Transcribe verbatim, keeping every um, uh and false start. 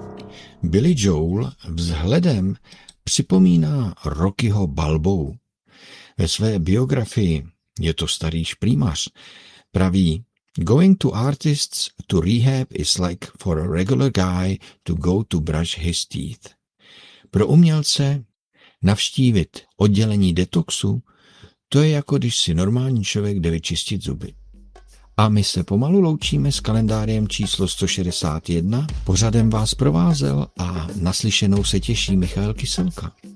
Billy Joel vzhledem připomíná Rockyho Balbou. Ve své biografii, je to starý šprýmař, praví: Going to artists to rehab is like for a regular guy to go to brush his teeth. Pro umělce navštívit oddělení detoxu, to je jako když si normální člověk jde vyčistit zuby. A my se pomalu loučíme s kalendářem číslo sto šedesát jedna. Pořadem vás provázel a naslyšenou se těší Michal Kyselka.